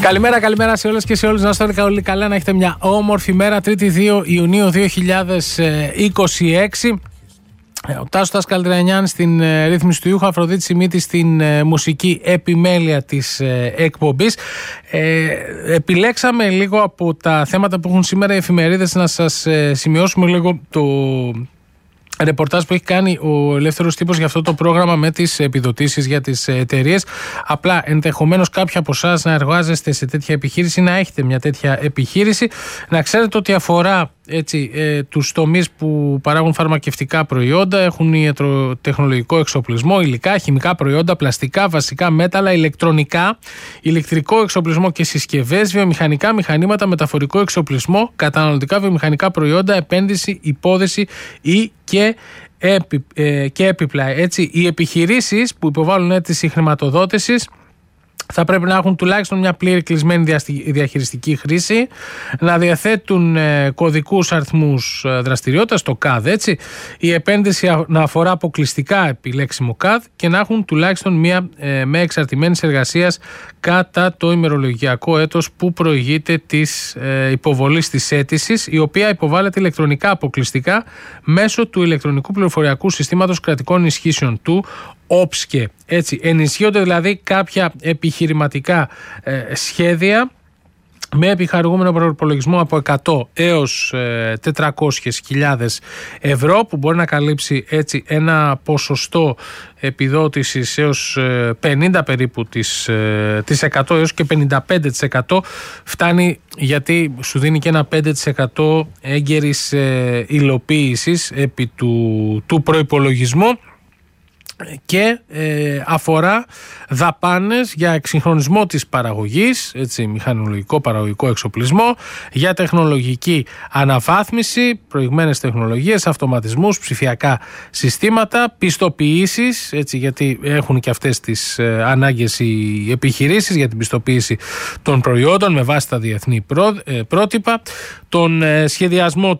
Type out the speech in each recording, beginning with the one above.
Καλημέρα σε όλες και σε όλους. Να είστε όλοι καλά, να έχετε μια όμορφη μέρα. 3η 2 Ιουνίου 2026. Ο Τάσος Καλτρανιάν στην ρύθμιση του ήχου, Αφροδίτη Σιμίτη στην μουσική επιμέλεια της εκπομπής. Επιλέξαμε λίγο από τα θέματα που έχουν σήμερα οι εφημερίδες να σας σημειώσουμε λίγο το ρεπορτάζ που έχει κάνει ο Ελεύθερος Τύπος για αυτό το πρόγραμμα με τις επιδοτήσεις για τις εταιρείες. Απλά ενδεχομένως κάποιοι από εσάς να εργάζεστε σε τέτοια επιχείρηση, να έχετε μια τέτοια επιχείρηση, να ξέρετε ότι αφορά τους τομείς που παράγουν φαρμακευτικά προϊόντα, έχουν ιατροτεχνολογικό εξοπλισμό, υλικά, χημικά προϊόντα, πλαστικά, βασικά μέταλλα, ηλεκτρονικά, ηλεκτρικό εξοπλισμό και συσκευές, βιομηχανικά μηχανήματα, μεταφορικό εξοπλισμό, καταναλωτικά βιομηχανικά προϊόντα, επένδυση, υπόδεση ή και έπιπλα. Έτσι, οι επιχειρήσεις που υποβάλλουν αίτηση χρηματοδότησης θα πρέπει να έχουν τουλάχιστον μια πλήρη κλεισμένη διαχειριστική χρήση, να διαθέτουν κωδικούς αριθμούς δραστηριότητας, το ΚΑΔ, έτσι, η επένδυση να αφορά αποκλειστικά επιλέξιμο ΚΑΔ και να έχουν τουλάχιστον μια με εξαρτημένης εργασίας κατά το ημερολογιακό έτος που προηγείται της υποβολής της αίτησης, η οποία υποβάλλεται ηλεκτρονικά αποκλειστικά μέσω του ηλεκτρονικού πληροφοριακού συστήματος κρατικών ισχύσεων του ΟΠΣΚΕ. Έτσι, ενισχύονται δηλαδή κάποια επιχειρηματικά σχέδια με επιχαρηγούμενο προϋπολογισμό από 100 έως 400.000 ευρώ, που μπορεί να καλύψει έτσι ένα ποσοστό επιδότησης έως 50 περίπου της 100 έως και 55%. Φτάνει γιατί σου δίνει και ένα 5% έγκαιρης υλοποίησης επί του προϋπολογισμού και αφορά δαπάνες για εξυγχρονισμό της παραγωγής, έτσι, μηχανολογικό παραγωγικό εξοπλισμό, για τεχνολογική αναβάθμιση, προηγμένες τεχνολογίες, αυτοματισμούς, ψηφιακά συστήματα, πιστοποιήσεις, έτσι, γιατί έχουν και αυτές τις ανάγκες οι επιχειρήσεις για την πιστοποίηση των προϊόντων με βάση τα διεθνή πρότυπα, τον σχεδιασμό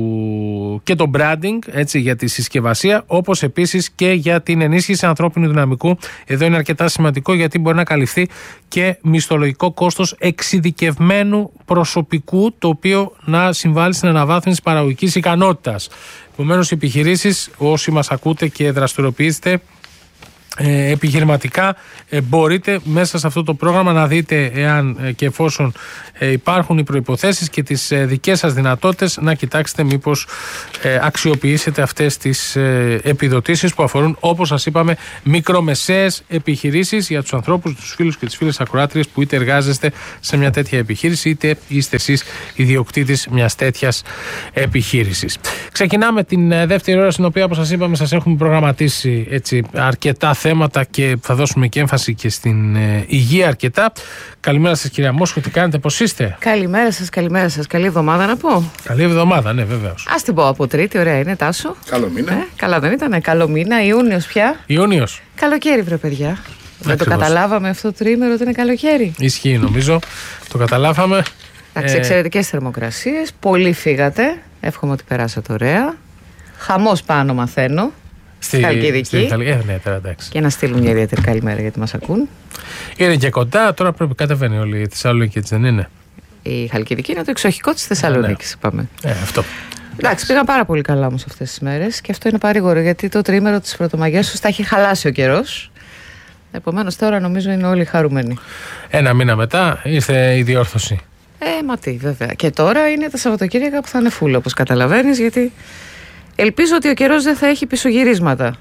του και το branding, έτσι, για τη συσκευασία, όπως επίσης και για την ενίσχυση ανθρώπινου δυναμικού. Εδώ είναι αρκετά σημαντικό γιατί μπορεί να καλυφθεί και μισθολογικό κόστος εξειδικευμένου προσωπικού, το οποίο να συμβάλλει στην αναβάθμιση παραγωγικής ικανότητας. Επομένως, οι επιχειρήσεις, όσοι μας ακούτε και δραστηριοποιήσετε επιχειρηματικά, μπορείτε μέσα σε αυτό το πρόγραμμα να δείτε εάν και εφόσον υπάρχουν οι προϋποθέσεις και τις δικές σας δυνατότητες, να κοιτάξετε μήπως αξιοποιήσετε αυτές τις επιδοτήσεις που αφορούν, όπως σας είπαμε, μικρομεσαίες επιχειρήσεις, για τους ανθρώπους, τους φίλους και τις φίλες ακροάτριες που είτε εργάζεστε σε μια τέτοια επιχείρηση, είτε είστε εσείς ιδιοκτήτης μιας τέτοιας επιχείρησης. Ξεκινάμε την δεύτερη ώρα, στην οποία, όπως σας είπαμε, σας έχουμε προγραμματίσει έτσι αρκετά θέματα και θα δώσουμε και έμφαση και στην υγεία αρκετά. Καλημέρα σας, κυρία Μόσχο, τι κάνετε, πώς είστε? Καλημέρα σας, καλή εβδομάδα να πω. Καλή εβδομάδα, ναι, βεβαίως. Ας την πω από Τρίτη, ωραία είναι, Τάσο. Καλό μήνα. Καλά δεν ήτανε, καλό μήνα, Ιούνιος πια. Ιούνιος. Καλοκαίρι, βρε παιδιά. Δεν το καταλάβαμε αυτό το τρίμερο ότι είναι καλοκαίρι? Ισχύει, νομίζω, το καταλάβαμε. Εντάξει, εξαιρετικές θερμοκρασίες, πολύ φύγατε, εύχομαι ότι περάσατε ωραία. Χαμός πάνω, μαθαίνω. Στη Χαλκιδική. Ναι, τώρα εντάξει. Και να στείλουν μια ιδιαίτερη καλημέρα γιατί μας ακούν. Είναι και κοντά, τώρα πρέπει κατεβαίνει όλη η Θεσσαλονίκη, έτσι δεν είναι? Η Χαλκιδική είναι το εξοχικό της Θεσσαλονίκης, είπαμε. Αυτό. Εντάξει, πήγαν πάρα πολύ καλά όμως αυτές τις μέρες και αυτό είναι παρήγορο γιατί το τρίμερο της Πρωτομαγιάς τα έχει χαλάσει ο καιρός. Επομένως τώρα νομίζω είναι όλοι χαρούμενοι. Ένα μήνα μετά ήρθε η διόρθωση. Μα τι, βέβαια. Και τώρα είναι τα Σαββατοκύριακα που θα είναι φούλα, όπως καταλαβαίνεις, γιατί ελπίζω ότι ο καιρός δεν θα έχει πισωγυρίσματα.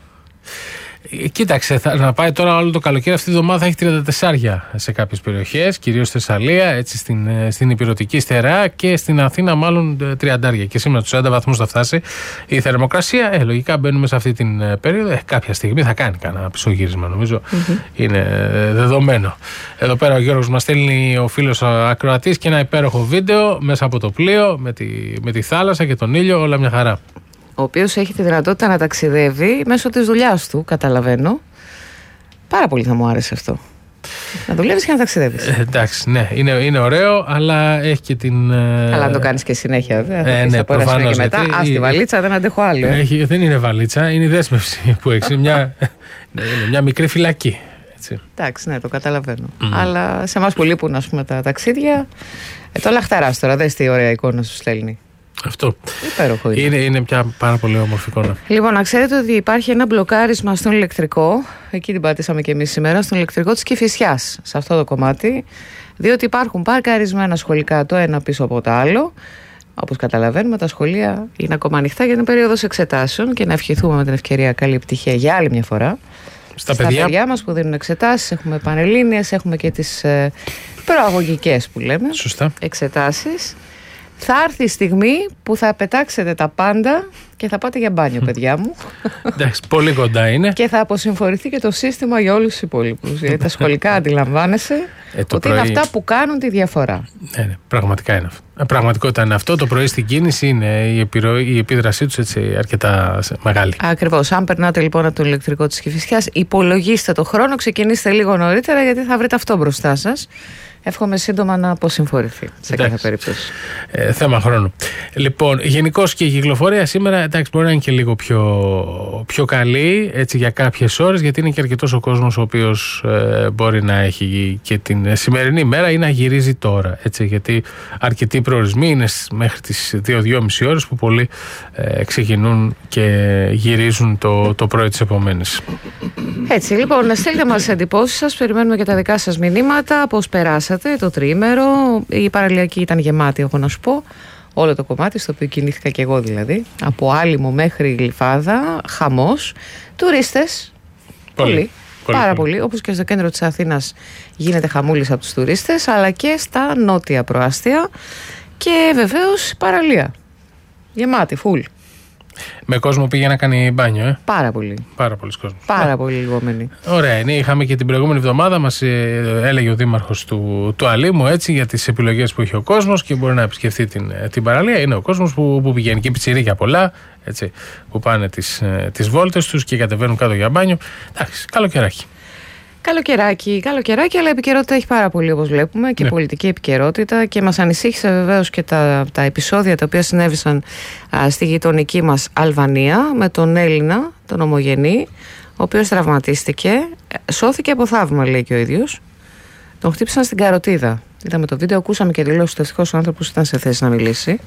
Κοίταξε, να πάει τώρα όλο το καλοκαίρι. Αυτή τη εβδομάδα θα έχει 34 σε κάποιες περιοχές, κυρίως στη Θεσσαλία, έτσι στην Ηπειρωτική Στερεά, και στην Αθήνα μάλλον 30. Και σήμερα τους 40 βαθμούς θα φτάσει η θερμοκρασία. Λογικά μπαίνουμε σε αυτή την περίοδο. Κάποια στιγμή θα κάνει κανένα πισωγύρισμα, νομίζω. Είναι δεδομένο. Εδώ πέρα ο Γιώργος μας στέλνει, ο φίλος ακροατής, και ένα υπέροχο βίντεο μέσα από το πλοίο με τη θάλασσα και τον ήλιο, όλα μια χαρά. Ο οποίος έχει τη δυνατότητα να ταξιδεύει μέσω της δουλειάς του, καταλαβαίνω. Πάρα πολύ θα μου άρεσε αυτό. Να δουλεύεις και να ταξιδεύεις. Εντάξει, ναι, είναι ωραίο, αλλά έχει και την. Αλλά αν το κάνεις και συνέχεια, βέβαια. Ναι, προφανώς. Και μετά, τη βαλίτσα δεν αντέχω άλλο. Δεν είναι βαλίτσα, είναι η δέσμευση που έχει. Είναι μια μικρή φυλακή. Έτσι. Εντάξει, ναι, το καταλαβαίνω. Αλλά σε εμάς που λείπουν, ας πούμε, τα ταξίδια, το λαχταράς τώρα, δες τι ωραία εικόνα σου στέλνει. Αυτό. Υπέροχο Είναι πια πάρα πολύ όμορφη εικόνα. Λοιπόν, να ξέρετε ότι υπάρχει ένα μπλοκάρισμα στον ηλεκτρικό. Εκεί την πατήσαμε και εμείς σήμερα, στον ηλεκτρικό της Κηφισιάς, σε αυτό το κομμάτι. Διότι υπάρχουν παρκαρισμένα σχολικά το ένα πίσω από το άλλο. Όπως καταλαβαίνουμε, τα σχολεία είναι ακόμα ανοιχτά για την περίοδος εξετάσεων και να ευχηθούμε με την ευκαιρία καλή επιτυχία για άλλη μια φορά. Στα παιδιά μας που δίνουν εξετάσεις, έχουμε πανελλήνιες, έχουμε και τις προαγωγικές που λέμε. Σωστά. Εξετάσεις. Θα έρθει η στιγμή που θα πετάξετε τα πάντα και θα πάτε για μπάνιο, παιδιά μου. Εντάξει, πολύ κοντά είναι. Και θα αποσυμφορηθεί και το σύστημα για όλους τους υπόλοιπους. Γιατί τα σχολικά αντιλαμβάνεσαι ότι είναι αυτά που κάνουν τη διαφορά. Ναι, πραγματικά είναι αυτό. Πραγματικότητα είναι αυτό. Το πρωί στην κίνηση είναι η επίδρασή τους έτσι αρκετά μεγάλη. Ακριβώς. Αν περνάτε λοιπόν από το ηλεκτρικό της Κηφισιάς, υπολογίστε το χρόνο, ξεκινήστε λίγο νωρίτερα γιατί θα βρείτε αυτό μπροστά σας. Εύχομαι σύντομα να αποσυμφορηθεί σε κάθε περίπτωση. Θέμα χρόνου. Λοιπόν, γενικώς και η κυκλοφορία σήμερα εντάξει, μπορεί να είναι και λίγο πιο καλή έτσι, για κάποιες ώρες, γιατί είναι και αρκετός ο κόσμος ο οποίος μπορεί να έχει και την σημερινή μέρα ή να γυρίζει τώρα. Έτσι, γιατί αρκετοί προορισμοί είναι μέχρι τις 2-2,5 ώρες που πολλοί ξεκινούν και γυρίζουν το πρωί της επομένης. Έτσι, λοιπόν, στείλτε μας εντυπώσεις σας, περιμένουμε και τα δικά σας μηνύματα, πώς περάσατε το τριήμερο. Η παραλιακή ήταν γεμάτη, έχω να σου πω. Όλο το κομμάτι, στο οποίο κινήθηκα και εγώ δηλαδή. Από Άλυμο μέχρι Γλυφάδα, χαμός. Τουρίστες. Πολύ. Πάρα πολύ. Όπως και στο κέντρο της Αθήνας γίνεται χαμούλης από τους τουρίστες, αλλά και στα νότια προάστια. Και βεβαίως παραλία. Γεμάτη, full. Με κόσμο πήγε να κάνει μπάνιο, Πάρα πολύ. Πάρα πολλοί κόσμος. Πάρα πολύ λιγόμενοι. Ωραία, είναι. Είχαμε και την προηγούμενη εβδομάδα, μας έλεγε ο δήμαρχος του Αλήμου έτσι, για τις επιλογές που έχει ο κόσμος και μπορεί να επισκεφθεί την παραλία. Είναι ο κόσμος που πηγαίνει και πιτσιρίκια πολλά, έτσι, που πάνε τις βόλτες τους και κατεβαίνουν κάτω για μπάνιο. Εντάξει, καλοκαιράκι. Καλοκαιράκι, αλλά η επικαιρότητα έχει πάρα πολύ, όπως βλέπουμε, και πολιτική επικαιρότητα, και μας ανησύχησε βεβαίως και τα επεισόδια τα οποία συνέβησαν στη γειτονική μας Αλβανία με τον Έλληνα, τον ομογενή, ο οποίος τραυματίστηκε, σώθηκε από θαύμα, λέει και ο ίδιος. Τον χτύπησαν στην καροτίδα. Είδαμε το βίντεο, ακούσαμε και δηλώσεις του. Ευτυχώς ο άνθρωπος ήταν σε θέση να μιλήσει.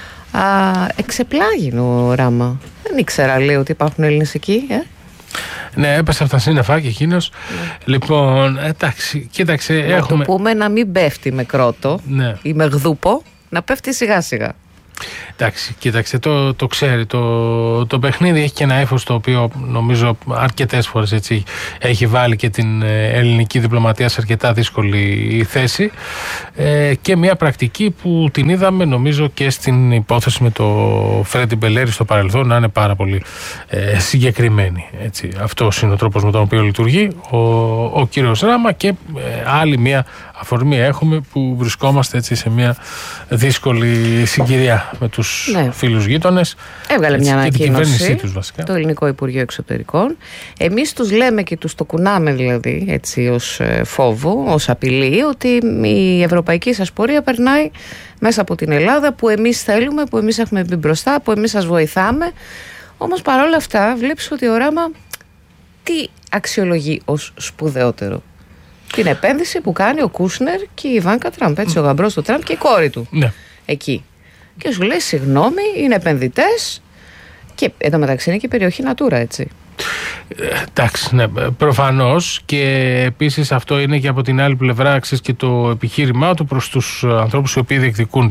Εξεπλάγει ο Ράμα. Δεν ήξερα, λέει, ότι υπάρχουν Έλληνες εκεί. Ναι, έπεσε από τα σύννεφα και εκείνος. Λοιπόν, εντάξει, κοίταξε. Να το πούμε να μην πέφτει με κρότο ή με γδούπο, να πέφτει σιγά σιγά. Εντάξει, κοίταξε, το ξέρει. Το παιχνίδι έχει και ένα ύφος το οποίο νομίζω αρκετές φορές έτσι, έχει βάλει και την ελληνική διπλωματία σε αρκετά δύσκολη θέση, και μια πρακτική που την είδαμε νομίζω και στην υπόθεση με το Φρέντι Μπελέρη στο παρελθόν να είναι πάρα πολύ συγκεκριμένη. Έτσι. Αυτός είναι ο τρόπος με τον οποίο λειτουργεί ο κύριος Ράμα, και άλλη μια αφορμή έχουμε που βρισκόμαστε έτσι, σε μια δύσκολη συγκυρία με τους φίλους γείτονες. Έβγαλε μια ανακοίνωση βασικά το Ελληνικό Υπουργείο Εξωτερικών. Εμείς τους λέμε και τους το κουνάμε δηλαδή έτσι ως φόβο, ως απειλή, ότι η ευρωπαϊκή σας πορεία περνάει μέσα από την Ελλάδα, που εμείς θέλουμε, που εμείς έχουμε μπει μπροστά, που εμείς σας βοηθάμε. Όμως παρόλα αυτά βλέπεις ότι ο Ράμα τι αξιολογεί ως σπουδαιότερο? Την επένδυση που κάνει ο Κούσνερ και η Ιβάνκα Τραμπ, έτσι, ο γαμπρός του Τραμπ και η κόρη του. Ναι. Εκεί. Και σου λέει, συγγνώμη, είναι επενδυτές, και εδώ μεταξύ είναι και η περιοχή Natura, έτσι. Εντάξει, ναι, προφανώς, και επίσης αυτό είναι και από την άλλη πλευρά, αξίζει και το επιχείρημά του προς τους ανθρώπους οι οποίοι διεκδικούν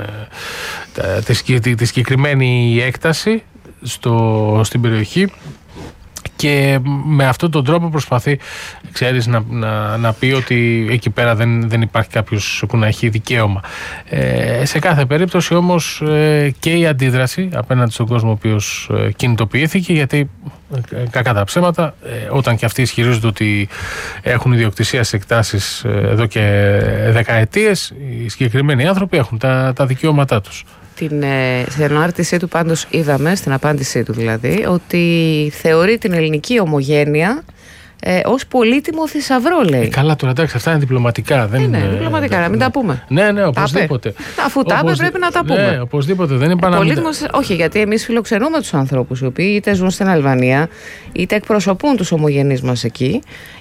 τη συγκεκριμένη έκταση στην περιοχή. Και με αυτόν τον τρόπο προσπαθεί, ξέρεις, να πει ότι εκεί πέρα δεν υπάρχει κάποιος που να έχει δικαίωμα. Σε κάθε περίπτωση όμως και η αντίδραση απέναντι στον κόσμο ο οποίος κινητοποιήθηκε, γιατί κακά τα ψέματα, όταν και αυτοί ισχυρίζονται ότι έχουν ιδιοκτησία σε εκτάσεις εδώ και δεκαετίες, οι συγκεκριμένοι άνθρωποι έχουν τα δικαιώματά τους. Στην ανάρτησή του πάντως είδαμε, στην απάντησή του δηλαδή, ότι θεωρεί την ελληνική ομογένεια ως πολύτιμο θησαυρό, λέει. Καλά, τώρα εντάξει, αυτά είναι διπλωματικά. Διπλωματικά, να μην τα πούμε. Ναι, οπωσδήποτε. Αφού τα είπε, πρέπει να τα πούμε. Ναι, οπωσδήποτε. Δεν είπα όχι, γιατί εμείς φιλοξενούμε τους ανθρώπους οι οποίοι είτε ζουν στην Αλβανία, είτε εκπροσωπούν τους ομογενείς μας εκεί,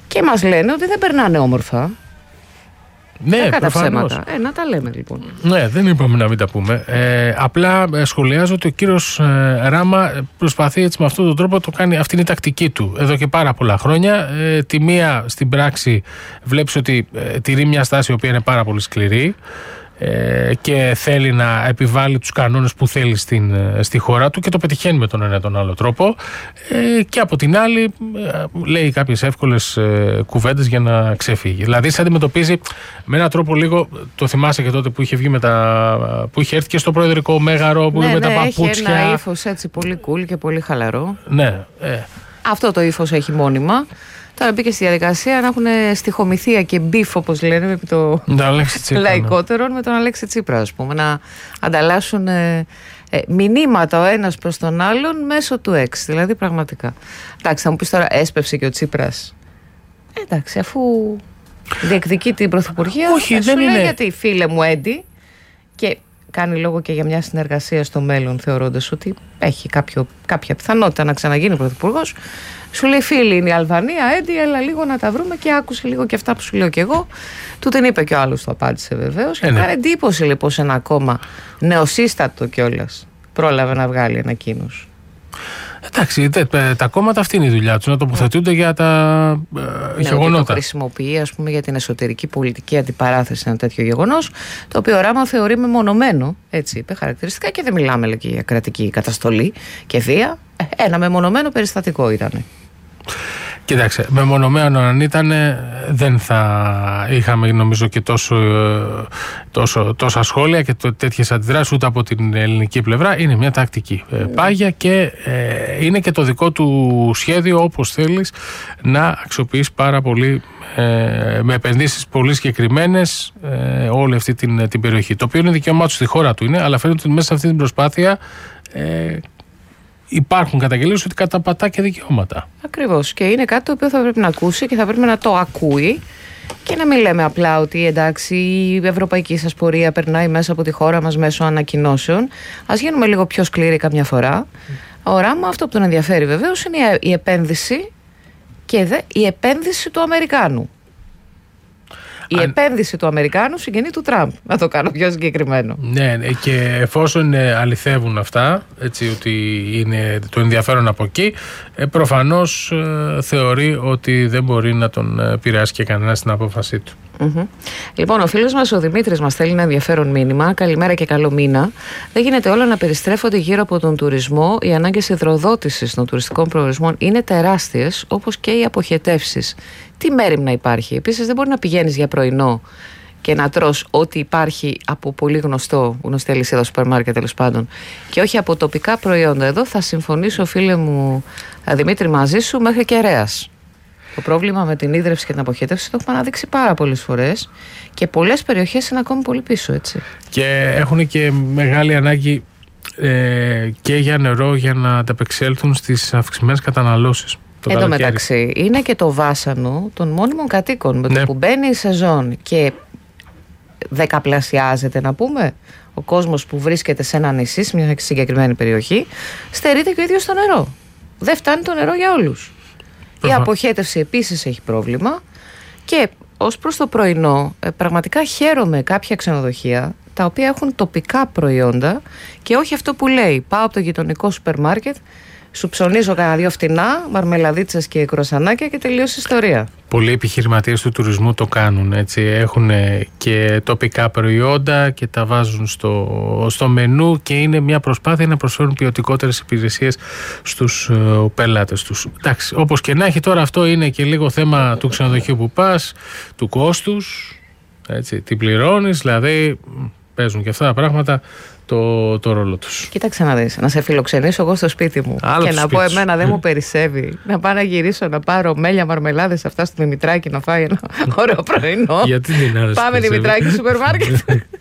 Και μας λένε ότι δεν περνάνε όμορφα. Ναι, κατά ψέματα. Να τα λέμε λοιπόν. Ναι, δεν είπαμε να μην τα πούμε. Απλά σχολιάζω ότι ο κύριος Ράμα προσπαθεί έτσι με αυτόν τον τρόπο, το κάνει, αυτή είναι η τακτική του εδώ και πάρα πολλά χρόνια. Τη μία στην πράξη βλέπεις ότι τηρεί μια στάση η οποία είναι πάρα πολύ σκληρή και θέλει να επιβάλλει τους κανόνες που θέλει στη χώρα του και το πετυχαίνει με τον ένα ή τον άλλο τρόπο, και από την άλλη λέει κάποιες εύκολες κουβέντες για να ξεφύγει. Δηλαδή σε αντιμετωπίζει με έναν τρόπο λίγο, το θυμάσαι και τότε που είχε βγει που είχε έρθει και στο προεδρικό μέγαρο που με τα παπούτσια. Έχει ένα ύφος έτσι πολύ cool και πολύ χαλαρό. Ναι. Αυτό το ύφος έχει μόνιμα. Τώρα μπήκε στη διαδικασία να έχουν στοιχομηθεία και μπιφ, όπως λένε, επί το λαϊκότερον, με τον Αλέξη Τσίπρα, ας πούμε, να ανταλλάσσουν μηνύματα ο ένας προς τον άλλον μέσω του X. Δηλαδή, πραγματικά. Εντάξει, θα μου πεις τώρα, έσπευσε και ο Τσίπρας. Εντάξει, αφού διεκδικεί την πρωθυπουργία, όχι, δεν είναι. Γιατί φίλε μου Έντι, και κάνει λόγο και για μια συνεργασία στο μέλλον, θεωρώντας ότι έχει κάποια πιθανότητα να ξαναγίνει πρωθυπουργός. Σου λέει, φίλη είναι η Αλβανία, Έντι, έλα λίγο να τα βρούμε, και άκουσε λίγο και αυτά που σου λέω κι εγώ. Του την είπε και ο άλλος, το απάντησε βεβαίως. Και κάνει εντύπωση λοιπόν σε ένα κόμμα νεοσύστατο κιόλας πρόλαβε να βγάλει ανακοίνωση. Εντάξει, τα κόμματα αυτή είναι η δουλειά τους, να τοποθετούνται για τα γεγονότα. Το χρησιμοποιεί, ας πούμε, για την εσωτερική πολιτική αντιπαράθεση ένα τέτοιο γεγονός, το οποίο ο Ράμα θεωρεί μεμονωμένο, έτσι είπε χαρακτηριστικά, και δεν μιλάμε λέει, για κρατική καταστολή και βία. Ένα μεμονωμένο περιστατικό ήταν. Κοιτάξτε, μεμονωμένο αν ήταν, δεν θα είχαμε νομίζω και τόσα σχόλια και τέτοιες αντιδράσεις ούτε από την ελληνική πλευρά. Είναι μια τακτική πάγια και είναι και το δικό του σχέδιο, όπως θέλεις, να αξιοποιείς πάρα πολύ με επενδύσεις πολύ συγκεκριμένες όλη αυτή την περιοχή. Το οποίο είναι δικαίωμά του στη χώρα του είναι, αλλά φαίνεται ότι μέσα σε αυτή την προσπάθεια υπάρχουν καταγγελίες ότι καταπατά και δικαιώματα. Ακριβώς. Και είναι κάτι το οποίο θα πρέπει να ακούσει και θα πρέπει να το ακούει και να μην λέμε απλά ότι εντάξει, η ευρωπαϊκή σας πορεία περνάει μέσα από τη χώρα μας μέσω ανακοινώσεων. Ας γίνουμε λίγο πιο σκληροί καμιά φορά. Ο Ράμα, αυτό που τον ενδιαφέρει βεβαίως είναι η επένδυση και η επένδυση του Αμερικάνου. Η επένδυση του Αμερικάνου συγγενή του Τραμπ, να το κάνω πιο συγκεκριμένο. Ναι, και εφόσον αληθεύουν αυτά, έτσι ότι είναι το ενδιαφέρον από εκεί, προφανώς θεωρεί ότι δεν μπορεί να τον επηρεάσει και κανένα στην απόφασή του. Λοιπόν, ο φίλος μας ο Δημήτρης μας στέλνει ένα ενδιαφέρον μήνυμα. Καλημέρα και καλό μήνα. Δεν γίνεται όλα να περιστρέφονται γύρω από τον τουρισμό. Οι ανάγκες υδροδότησης των τουριστικών προορισμών είναι τεράστιες, όπως και οι αποχετεύσεις. Τι μέριμνα υπάρχει. Επίσης, δεν μπορεί να πηγαίνεις για πρωινό και να τρως ό,τι υπάρχει από πολύ γνωστή αλυσίδα σούπερ μάρκετ τέλος πάντων, και όχι από τοπικά προϊόντα. Εδώ θα συμφωνήσω, φίλε μου Δημήτρη, μαζί σου μέχρι κεραίας. Το πρόβλημα με την ίδρυυση και την αποχέτευση το έχουμε αναδείξει πάρα πολλές φορές και πολλές περιοχές είναι ακόμη πολύ πίσω, έτσι. Και έχουν και μεγάλη ανάγκη και για νερό για να ανταπεξέλθουν στις αυξημένες καταναλώσεις. Εν τω μεταξύ, είναι και το βάσανο των μόνιμων κατοίκων. Με το που μπαίνει η σεζόν και δεκαπλασιάζεται, να πούμε, ο κόσμος που βρίσκεται σε ένα νησί, σε μια συγκεκριμένη περιοχή, στερείται και ο ίδιος το νερό. Δεν φτάνει το νερό για όλους. Η αποχέτευση επίσης έχει πρόβλημα και ως προς το πρωινό πραγματικά χαίρομαι κάποια ξενοδοχεία τα οποία έχουν τοπικά προϊόντα και όχι αυτό που λέει πάω από το γειτονικό σούπερ μάρκετ, σου ψωνίζω κανένα δύο φτηνά, μαρμελαδίτσες και κροσανάκια και τελείωσε η ιστορία. Πολλοί επιχειρηματίες του τουρισμού το κάνουν, έτσι. Έχουν και τοπικά προϊόντα και τα βάζουν στο μενού και είναι μια προσπάθεια να προσφέρουν ποιοτικότερες υπηρεσίες στους πελάτες τους. Εντάξει, όπως και να έχει, τώρα αυτό είναι και λίγο θέμα του ξενοδοχείου που πας, του κόστους, έτσι, τι πληρώνεις, δηλαδή παίζουν και αυτά τα πράγματα το ρόλο τους. Κοίταξε να δεις, να σε φιλοξενήσω εγώ στο σπίτι μου και να πω εμένα δεν μου περισσεύει να πάω να γυρίσω να πάρω μέλια μαρμελάδες αυτά στο Δημητράκη να φάει ένα ωραίο πρωινό. Γιατί δεν άρεσε? Πάμε Δημητράκη σούπερ μάρκετ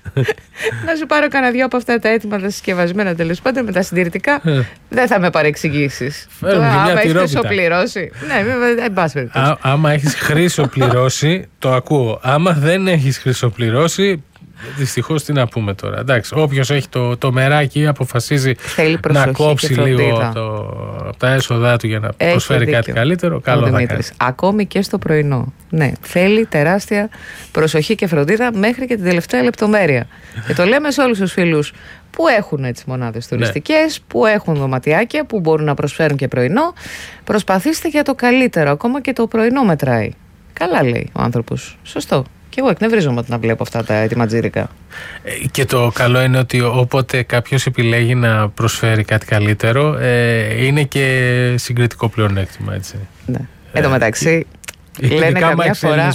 να σου πάρω κανένα δυο από αυτά τα έτοιμα τα συσκευασμένα τέλος πάντων με τα συντηρητικά. Δεν θα με παρεξηγήσεις. Άμα έχεις χρυσοπληρώσει. Ναι, εν πάση περιπτώσει. Άμα έχεις χρυσοπληρώσει, το ακούω. Άμα δεν έχεις χρυσοπληρώσει, δυστυχώς τι να πούμε τώρα. Εντάξει, όποιος έχει το μεράκι αποφασίζει να κόψει λίγο τα έσοδά του για να προσφέρει κάτι καλύτερο, καλό θα κάνει. Ακόμη και στο πρωινό. Ναι, θέλει τεράστια προσοχή και φροντίδα μέχρι και την τελευταία λεπτομέρεια. Και το λέμε σε όλους τους φίλους που έχουν τις μονάδες τουριστικές, που έχουν δωματιάκια, που μπορούν να προσφέρουν και πρωινό. Προσπαθήστε για το καλύτερο, ακόμα και το πρωινό μετράει. Καλά λέει ο άνθρωπος. Σωστό. Και εγώ εκνευρίζομαι να βλέπω αυτά τα ετοιματζήρικα. Και το καλό είναι ότι όποτε κάποιος επιλέγει να προσφέρει κάτι καλύτερο, είναι και συγκριτικό πλεονέκτημα, έτσι. Ναι. Εν τω μεταξύ, λένε καμιά φορά.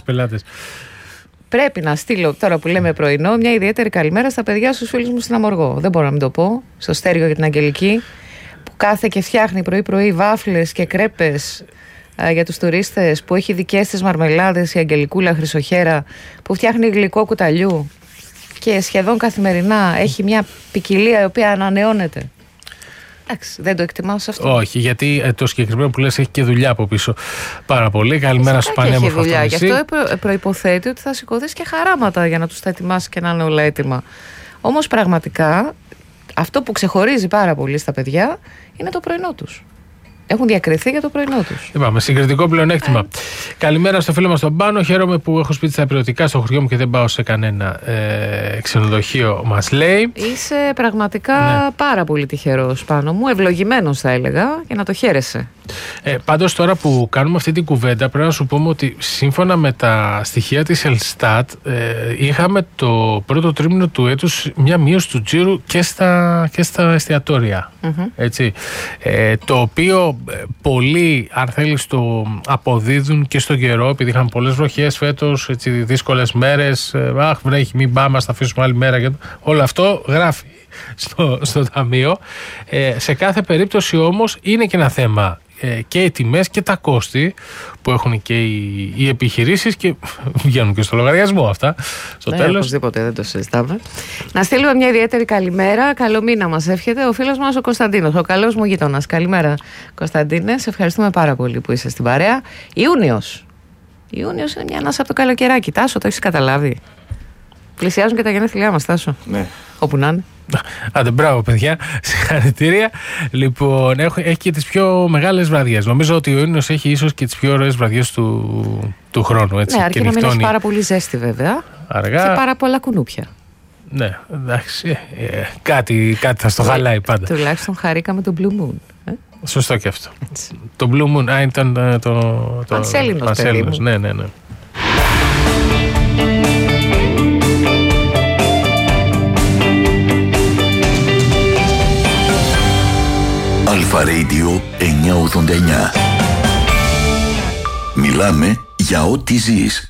Πρέπει να στείλω, τώρα που λέμε πρωινό, μια ιδιαίτερη καλημέρα στα παιδιά, στους φίλους μου στην Αμοργό. Δεν μπορώ να μην το πω. Στο Στέργιο για την Αγγελική, που κάθε και φτιάχνει πρωί-πρωί βάφλες και κρέπες για τους τουρίστες, που έχει δικές της μαρμελάδες, η Αγγελικούλα Χρυσοχέρα, που φτιάχνει γλυκό κουταλιού και σχεδόν καθημερινά έχει μια ποικιλία η οποία ανανεώνεται. Εντάξει, δεν το εκτιμάω αυτό. Όχι, γιατί το συγκεκριμένο που λες έχει και δουλειά από πίσω πάρα πολύ. Καλημέρα στους πανέμορφους αυτό το νησί. Γι' αυτό προϋποθέτει ότι θα σηκωθείς και χαράματα για να τους τα ετοιμάσεις και να είναι όλα έτοιμα. Όμως πραγματικά αυτό που ξεχωρίζει πάρα πολύ στα παιδιά είναι το πρωινό τους. Έχουν διακριθεί για το πρωινό τους. Είπαμε, συγκριτικό πλεονέκτημα. Καλημέρα στο φίλο μας τον Πάνο. Χαίρομαι που έχω σπίτι στα υπηρετικά στο χωριό μου και δεν πάω σε κανένα ξενοδοχείο, μας λέει. Είσαι πραγματικά πάρα πολύ τυχερός, Πάνο μου. Ευλογημένος, θα έλεγα, και να το χαίρεσαι. Πάντως, τώρα που κάνουμε αυτή την κουβέντα, πρέπει να σου πούμε ότι σύμφωνα με τα στοιχεία της Ελστάτ, είχαμε το πρώτο τρίμηνο του έτους μια μείωση του τζίρου και στα εστιατόρια. Έτσι. Το οποίο πολλοί, αν θέλεις, το αποδίδουν και στον καιρό, επειδή είχαν πολλές βροχές φέτος, έτσι, δύσκολες μέρες. Αχ, βρέχει, μην πάμε, ας τα αφήσουμε άλλη μέρα. Όλο αυτό γράφει στο ταμείο. Σε κάθε περίπτωση όμως είναι και ένα θέμα και οι τιμές και τα κόστη που έχουν και οι επιχειρήσεις και βγαίνουν και στο λογαριασμό αυτά στο τέλος. Οπωσδήποτε, δεν το συζητάμε. Να στείλουμε μια ιδιαίτερη καλημέρα. Καλό μήνα μας εύχεται ο φίλος μας ο Κωνσταντίνος, ο καλός μου γείτονας. Καλημέρα, Κωνσταντίνε. Σε ευχαριστούμε πάρα πολύ που είσαι στην παρέα. Ιούνιος είναι μια ανάσα από το καλοκαιράκι. Τάσο, το έχεις καταλάβει? Πλησιάζουν και τα γενέθλιά μας, Τάσο. Ναι. Όπου να είναι. Άντε, μπράβο, παιδιά. Συγχαρητήρια. Λοιπόν, έχει και τις πιο μεγάλες βραδιές. Νομίζω ότι ο Ιούνιος έχει ίσως και τις πιο ωραίες βραδιές του χρόνου. Έτσι, ναι, αρκεί να μην έχει πάρα πολύ ζέστη, βέβαια. Αργά. Και πάρα πολλά κουνούπια. Ναι, εντάξει. Κάτι θα στο χαλάει πάντα. Τουλάχιστον χαρήκαμε τον Blue Moon. Σωστό και αυτό. Το Blue Moon ήταν το Πανσέλινος. Ναι. Αλφα Radio 989. Μιλάμε για ό,τι ζεις.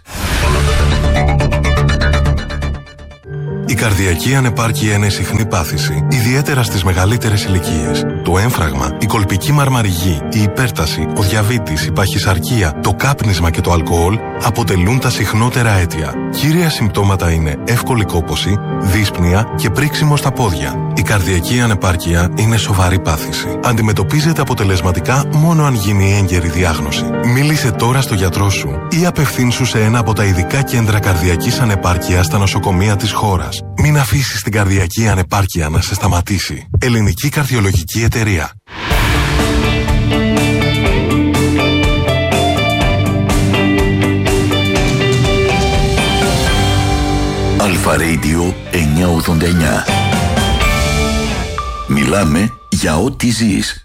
Η καρδιακή ανεπάρκεια είναι συχνή πάθηση, ιδιαίτερα στις μεγαλύτερες ηλικίες. Το έμφραγμα, η κολπική μαρμαριγή, η υπέρταση, ο διαβήτης, η παχυσαρκία, το κάπνισμα και το αλκοόλ αποτελούν τα συχνότερα αίτια. Κύρια συμπτώματα είναι εύκολη κόπωση, δύσπνοια και πρίξιμο στα πόδια. Η καρδιακή ανεπάρκεια είναι σοβαρή πάθηση. Αντιμετωπίζεται αποτελεσματικά μόνο αν γίνει έγκαιρη διάγνωση. Μίλησε τώρα στο γιατρό σου ή απευθύνσου σε ένα από τα ειδικά κέντρα καρδιακής ανεπάρκειας στα νοσοκομεία της χώρας. Μην αφήσεις την καρδιακή ανεπάρκεια να σε σταματήσει. Ελληνική Καρδιολογική Εταιρεία. Αλφα Radio 989. Μιλάμε για ό,τι ζεις.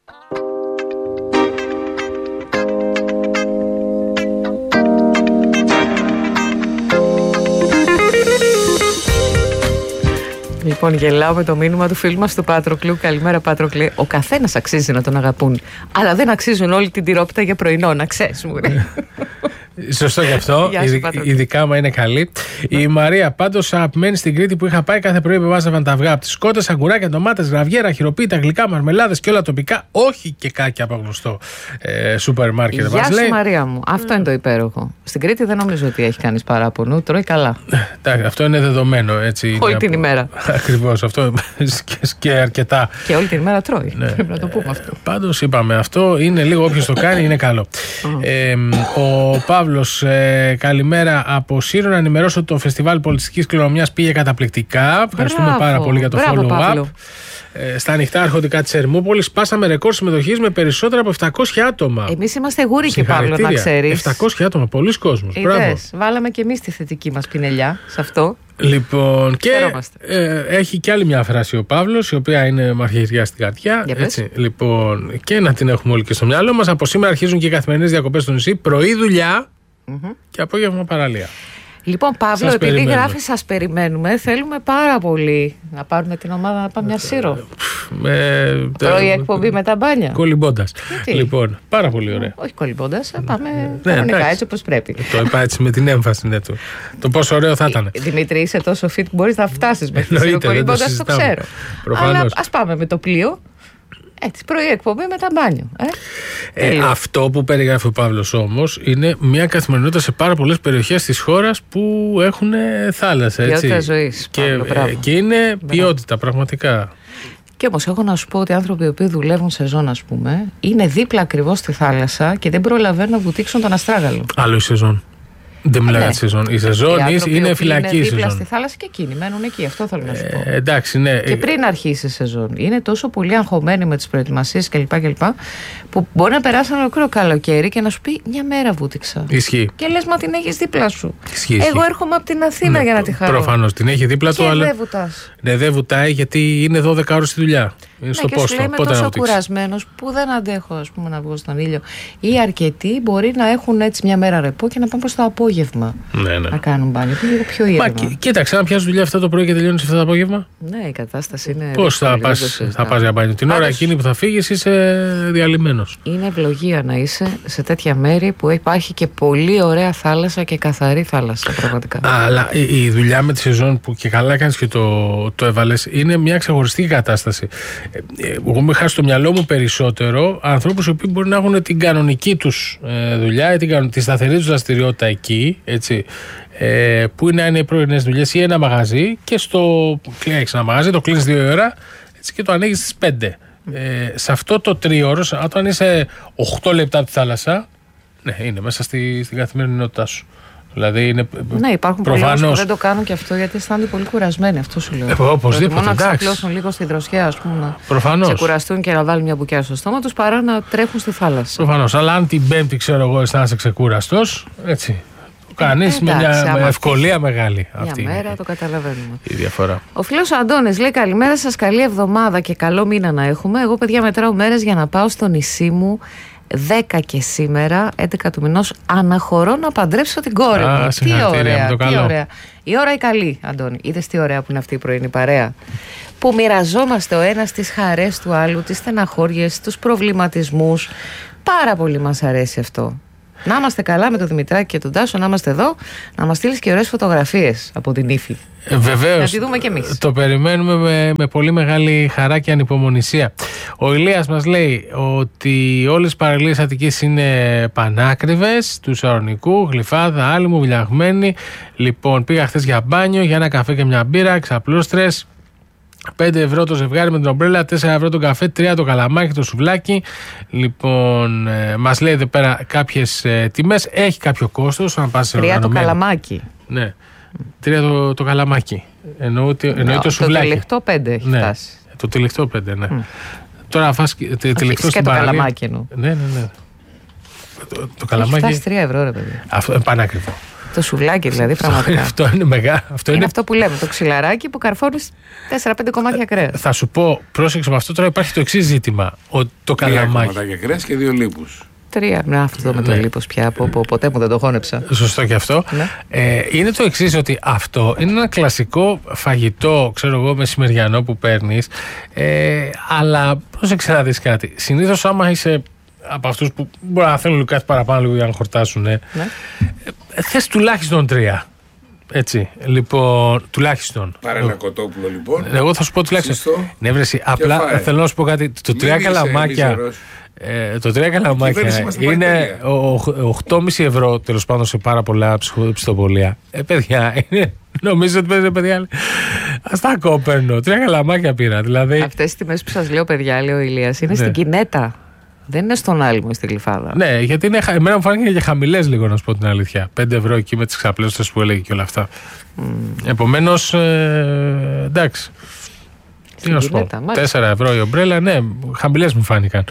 Λοιπόν, γελάω με το μήνυμα του φίλου μας του Πάτροκλου. Καλημέρα, Πάτροκλε. Ο καθένας αξίζει να τον αγαπούν. Αλλά δεν αξίζουν όλοι την τυρόπιτα για πρωινό, να ξέρεις, μου λέει. Σωστό γι' αυτό. Ειδικά άμα είναι καλή. Η Μαρία, πάντως, αγαπημένη στην Κρήτη που είχα πάει, κάθε πρωί βάζαβαν τα αυγά από τις σκότες, αγκουράκια, ντομάτες, γραβιέρα, χειροποίητα, γλυκά, μαρμελάδες και όλα τοπικά. Όχι και κάκια από γνωστό σούπερ μάρκετ. Γεια σου, Μαρία μου. Αυτό είναι το υπέροχο. Στην Κρήτη δεν νομίζω ότι έχει κανείς παράπονο. Τρώει καλά. Αυτό είναι δεδομένο. Έτσι, όλη την ημέρα. Ακριβώς. Αυτό και αρκετά. Και όλη την ημέρα τρώει. Ναι. Πρέπει να το πούμε αυτό. Πάντως, είπαμε αυτό. Είναι λίγο, όποιος το κάνει, είναι καλό. Ο Παύλος, καλημέρα από Σύρο. Να ενημερώσω ότι το Φεστιβάλ Πολιτιστικής Κληρονομιάς πήγε καταπληκτικά. Ευχαριστούμε πάρα πολύ για το follow-up. Στα ανοιχτά αρχοντικά της Ερμούπολης σπάσαμε ρεκόρ συμμετοχής με περισσότερα από 700 άτομα. Εμείς είμαστε γούρικοι, Παύλο, να ξέρεις. 700 άτομα, πολλοί κόσμος. Βάλαμε και εμείς τη θετική μας πινελιά σε αυτό. Λοιπόν, και έχει και άλλη μια φράση ο Παύλος, η οποία είναι μαρχιριά στην καρδιά. Έτσι, λοιπόν, και να την έχουμε όλοι και στο μυαλό μας. Από σήμερα αρχίζουν και οι καθημερινές διακοπές στο νησί. Πρωί δουλειά και απόγευμα παραλία. Λοιπόν, Παύλο, επειδή γράφει σας περιμένουμε, θέλουμε πάρα πολύ να πάρουμε την ομάδα να πάμε μια Σύρο. Πρωί εκπομπή με τα μπάνια. Κολυμπώντας. Λοιπόν, πάρα πολύ ωραία. Όχι κολυμπώντας, πάμε κανονικά έτσι όπως πρέπει. Το είπα έτσι με την έμφαση, ναι, το πόσο ωραίο θα ήταν. Δημήτρη, είσαι τόσο fit που μπορείς να φτάσεις μέχρι τη Σύρο κολυμπώντας, το ξέρω. Αλλά ας πάμε με το πλοίο. Έτσι, πρωί εκπομπή με τα μπάνιο. Αυτό που περιγράφει ο Παύλος όμως είναι μια καθημερινότητα σε πάρα πολλές περιοχές της χώρας που έχουν θάλασσα. Ποιότητα ζωής. Και είναι ποιότητα πραγματικά. Και όμως έχω να σου πω ότι οι άνθρωποι οι οποίοι δουλεύουν σεζόν, ας πούμε, είναι δίπλα ακριβώς στη θάλασσα και δεν προλαβαίνουν να βουτήξουν τον αστράγαλο. Άλλο η σεζόν. Δεν μιλάω για τη σεζόν. Η σεζόν είναι φυλακή σεζόν. Είναι δίπλα στη θάλασσα και εκείνοι μένουν εκεί. Αυτό θέλω να σου πω. Εντάξει, ναι. Και πριν αρχίσει η σεζόν. Είναι τόσο πολύ αγχωμένοι με τις προετοιμασίες κλπ. Που μπορεί να περάσει ένα ολόκληρο καλοκαίρι και να σου πει μια μέρα βούτυξα. Ισχύει. Και λες, μα την έχεις δίπλα σου. Ισχύει. Εγώ έρχομαι από την Αθήνα για να τη χαρώ. Προφανώς την έχει δίπλα του, αλλά. Δεν βουτάς. Ναι, δεν βουτάει γιατί είναι 12 ώρες στη δουλειά. Είναι στο και σου λέει είμαι τόσο κουρασμένος που δεν αντέχω, ας πούμε, να βγω στον ήλιο. Ή αρκετοί μπορεί να έχουν έτσι μια μέρα ρεπό και να πάνε προς το απόγευμα. Ναι. Να κάνουν μπάνιο. Είναι λίγο πιο ήρεμα. Κοίταξε, αν πιάσει δουλειά αυτά το πρωί και τελειώνει αυτά το απόγευμα. Ναι, η κατάσταση είναι. Πώς θα πας για μπάνιο? Την ώρα εκείνη που θα φύγεις είσαι διαλυμένος. Είναι ευλογία να είσαι σε τέτοια μέρη που υπάρχει και πολύ ωραία θάλασσα και καθαρή θάλασσα, πραγματικά. Αλλά η δουλειά με τη σεζόν που και καλά κάνεις και το έβαλες είναι μια ξεχωριστή κατάσταση. Εγώ με χάσει στο μυαλό μου περισσότερο ανθρώπους οι οποίοι μπορεί να έχουν την κανονική τους δουλειά ή τη σταθερή τους δραστηριότητα εκεί, έτσι, που είναι οι πρωινές δουλειές ή ένα μαγαζί και έχεις ένα μαγαζί, το κλείνεις 2 ώρα έτσι, και το ανοίγεις στις 5. Σε αυτό το 3ωρο, όταν είσαι 8 λεπτά από τη θάλασσα, ναι, είναι μέσα στην καθημερινότητά σου. Δηλαδή είναι, ναι, υπάρχουν πολλοί που δεν το κάνουν και αυτό γιατί αισθάνονται πολύ κουρασμένοι. Αυτό σου λέω. Οπωσδήποτε. Μόνο να ξαπλώσουν λίγο στη δροσιά, ας πούμε. Προφανώς. Να ξεκουραστούν και να βάλουν μια μπουκιά στο στόμα τους παρά να τρέχουν στη θάλασσα. Προφανώς. Αλλά αν την Πέμπτη, ξέρω εγώ, αισθάνεσαι ξεκούραστος, έτσι. Το κάνεις με μια ευκολία μεγάλη. Αυτή μια μέρα το καταλαβαίνουμε. Η διαφορά. Ο φίλος ο Αντώνης λέει: καλημέρα σας, καλή εβδομάδα και καλό μήνα να έχουμε. Εγώ, παιδιά, μετράω μέρες για να πάω στο νησί μου. 10 και σήμερα, 11 του μηνός, αναχωρώ να παντρέψω την κόρη μου. Τι ωραία, τι ωραία. Η ώρα η καλή, Αντώνη. Είδες τι ωραία που είναι αυτή η πρωινή παρέα. Που μοιραζόμαστε ο ένας τις χαρές του άλλου, τις στεναχώριες, τους προβληματισμούς. Πάρα πολύ μας αρέσει αυτό. Να είμαστε καλά με τον Δημητράκη και τον Τάσο, να είμαστε εδώ, να μας στείλεις και ωραίες φωτογραφίες από την Ήφη. Βεβαίως. Να τη δούμε κι εμείς. Το περιμένουμε με πολύ μεγάλη χαρά και ανυπομονησία. Ο Ηλίας μας λέει ότι όλες οι παραλίες Αττικής είναι πανάκριβες, του Σαρονικού, Γλυφάδα, Άλυμου, Βιλιαγμένη. Λοιπόν, πήγα χθες για μπάνιο, για ένα καφέ και μια μπύρα, ξαπλούστρες. 5 ευρώ το ζευγάρι με την ομπρέλα, 4 ευρώ το καφέ, 3 το καλαμάκι, το σουβλάκι. Λοιπόν, μας λέει εδώ πέρα κάποιες τιμές. Έχει κάποιο κόστος. 3 το καλαμάκι. Ναι. 3 το καλαμάκι. Εννοεί το σουβλάκι. Το τυλιχτό 5 έχει φτάσει. Το τυλιχτό 5, ναι. Τώρα φας τυλιχτό στην παραλία. Το καλαμάκι εννοώ. Ναι. Το καλαμάκι. Έχει φτάσει 3 ευρώ, ρε παιδί. Αυτό είναι πανάκριβο. Το σουβλάκι δηλαδή, πραγματικά. Αυτό είναι μεγάλο. Είναι αυτό που λέμε, το ξυλαράκι που καρφώνεις 4-5 κομμάτια κρέας. Θα σου πω, πρόσεξε με αυτό τώρα, υπάρχει το εξής ζήτημα. Το καλαμάκι. 3 κομμάτια κρέας και 2 λίπους. 3, αυτό με το λίπος πια, ποτέ μου δεν το χώνεψα. Σωστό και αυτό. Ναι. Είναι το εξής, ότι αυτό είναι ένα κλασικό φαγητό, ξέρω εγώ, μεσημεριανό που παίρνεις, αλλά πρόσεξε να δεις κάτι. Συνήθως άμα είσαι από αυτούς που μπορεί να θέλουν κάτι παραπάνω λίγο για να χορτάσουν, ναι. Θες τουλάχιστον 3. Έτσι, λοιπόν, τουλάχιστον. Πάρε ένα κοτόπουλο, λοιπόν. Εγώ θα σου πω τουλάχιστον. Ναι, βρεσί, απλά θέλω να σου πω κάτι. Το 3 καλαμάκια. Το 3 καλαμάκια είναι 8,5 ευρώ τέλος πάντων σε πάρα πολλά ψητοπολία. Παιδιά, νομίζω ότι παίζει παιδιά. Ας τα κόπερνω. 3 καλαμάκια πήρα. Δηλαδή. Αυτές τις τιμές που σας λέω, παιδιά, λέει ο Ηλίας, είναι στην Κινέτα. Δεν είναι στον άλυμο στη Γλυφάδα. Ναι, γιατί εμένα μου φάνηκε και χαμηλές λίγο, να σου πω την αλήθεια. 5 ευρώ εκεί με τις ξαπλώσεις που έλεγε και όλα αυτά. Επομένως, εντάξει. Τι να σου πω. 4 ευρώ η ομπρέλα, ναι, χαμηλές μου φάνηκαν.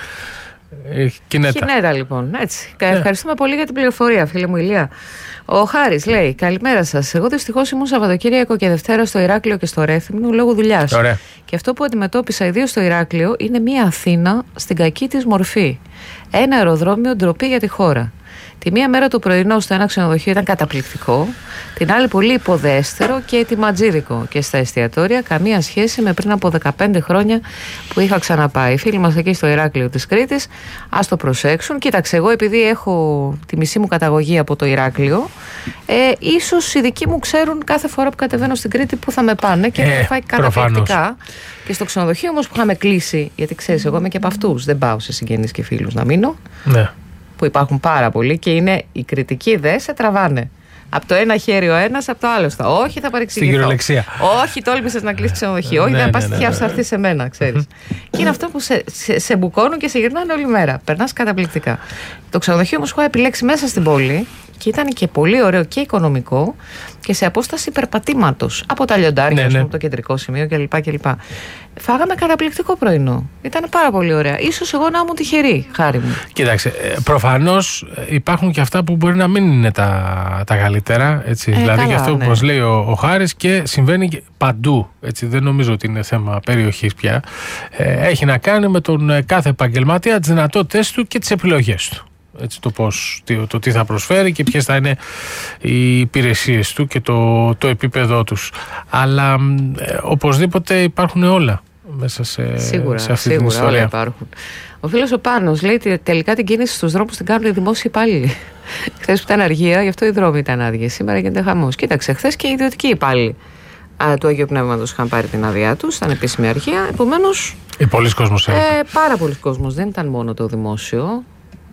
Κινέτα λοιπόν, έτσι. Ευχαριστούμε πολύ για την πληροφορία, φίλε μου Ηλία. Ο Χάρης λέει: καλημέρα σας. Εγώ δυστυχώς ήμουν Σαββατοκύριακο και Δευτέρα στο Ηράκλειο και στο Ρέθυμνο λόγω δουλειάς. Και αυτό που αντιμετώπισα ιδίως στο Ηράκλειο είναι μια Αθήνα στην κακή της μορφή. Ένα αεροδρόμιο ντροπή για τη χώρα. Τη μία μέρα το πρωινό στο ένα ξενοδοχείο ήταν καταπληκτικό, την άλλη πολύ υποδέστερο και ετοιματζίδικο. Και στα εστιατόρια καμία σχέση με πριν από 15 χρόνια που είχα ξαναπάει. Οι φίλοι μας εκεί στο Ηράκλειο της Κρήτης, ας το προσέξουν. Κοίταξε, εγώ επειδή έχω τη μισή μου καταγωγή από το Ηράκλειο, ίσως οι δικοί μου ξέρουν κάθε φορά που κατεβαίνω στην Κρήτη που θα με πάνε και θα φάει καταπληκτικά. Και στο ξενοδοχείο όμως που είχαμε κλείσει, γιατί ξέρεις, εγώ είμαι και από αυτούς, δεν πάω σε συγγενείς και φίλους να μείνω. Ναι. Που υπάρχουν πάρα πολλοί και είναι οι κριτικοί, δεν σε τραβάνε. Από το ένα χέρι ο ένας, από το άλλο στο. Όχι, θα παρεξηγηθώ. Στην κυριολεξία. Όχι, τόλμησες να κλείσεις ξενοδοχείο. Όχι, θα πας τυχαία σου, θα έρθει σε μένα, ξέρεις. Και είναι αυτό που σε μπουκώνουν και σε γυρνάνε όλη μέρα. Περνάς καταπληκτικά. Το ξενοδοχείο όμως έχω επιλέξει μέσα στην πόλη και ήταν και πολύ ωραίο και οικονομικό και σε απόσταση περπατήματος από τα λιοντάρια, από το κεντρικό σημείο κλπ. Φάγαμε καταπληκτικό πρωινό. Ήταν πάρα πολύ ωραία. Ίσως εγώ να ήμουν τυχερή, χάρη μου. Κοίταξε, προφανώς υπάρχουν και αυτά που μπορεί να μην είναι τα καλύτερα. Έτσι. Δηλαδή καλά, και αυτό που μας λέει ο Χάρης και συμβαίνει και παντού. Έτσι. Δεν νομίζω ότι είναι θέμα περιοχής πια. Έχει να κάνει με τον κάθε επαγγελματία, τις δυνατότητες του και τις επιλογές του. Έτσι, το τι θα προσφέρει και ποιες θα είναι οι υπηρεσίες του και το επίπεδό τους. Αλλά οπωσδήποτε υπάρχουν όλα μέσα σε αυτή την ιστορία. Όλα υπάρχουν. Ο φίλος ο Πάνος λέει ότι τελικά την κίνηση στους δρόμους την κάνουν οι δημόσιοι υπάλληλοι. Χθες που ήταν αργία, γι' αυτό οι δρόμοι ήταν άδειοι. Σήμερα γίνεται χαμός. Κοίταξε, χθες και οι ιδιωτικοί υπάλληλοι του Αγίου Πνεύματος είχαν πάρει την άδειά τους, ήταν επίσημη αργία. Επομένως. Πολλοί κόσμος πάρα πολλοί κόσμος, δεν ήταν μόνο το δημόσιο.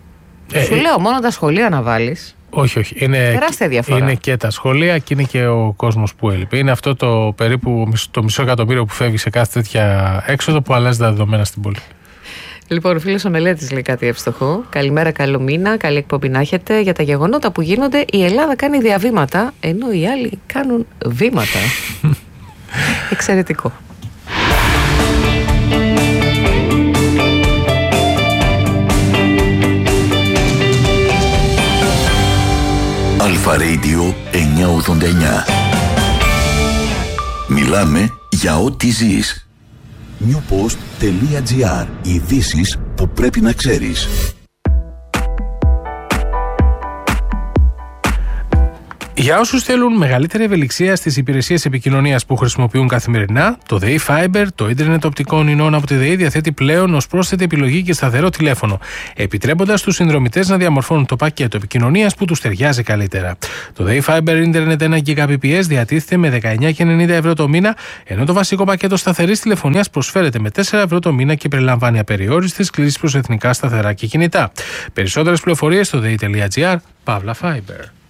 Σου λέω, μόνο τα σχολεία να βάλεις. Όχι. Τεράστια διαφορά. Είναι και τα σχολεία και είναι και ο κόσμος που έλειπε. Είναι αυτό το περίπου το μισό εκατομμύριο που φεύγει σε κάθε τέτοια έξοδο που αλλάζει τα δεδομένα στην πόλη. Λοιπόν, ο φίλος ο Μελέτης λέει κάτι εύστοχο. Καλημέρα, καλό μήνα, καλή εκπομπή να έχετε. Για τα γεγονότα που γίνονται, η Ελλάδα κάνει διαβήματα, ενώ οι άλλοι κάνουν βήματα. Εξαιρετικό. Αλφα Radio 989. Μιλάμε για ό,τι ζεις. Newpost.gr. Ειδήσεις που πρέπει να ξέρεις. Για όσους θέλουν μεγαλύτερη ευελιξία στις υπηρεσίες επικοινωνίας που χρησιμοποιούν καθημερινά, το ΔΕΗ Fiber, το ίντερνετ οπτικών ινών από τη ΔΕΗ, διαθέτει πλέον ως πρόσθετη επιλογή και σταθερό τηλέφωνο, επιτρέποντας στους συνδρομητές να διαμορφώνουν το πακέτο επικοινωνίας που τους ταιριάζει καλύτερα. Το ΔΕΗ Fiber ίντερνετ 1 Gbps διατίθεται με 19,90 ευρώ το μήνα, ενώ το βασικό πακέτο σταθερής τηλεφωνίας προσφέρεται με 4 ευρώ το μήνα και περιλαμβάνει απεριόριστες κλήσεις προς εθνικά σταθερά και κινητά. Περισσότερες πληροφορίες στο dei.gr/Fiber.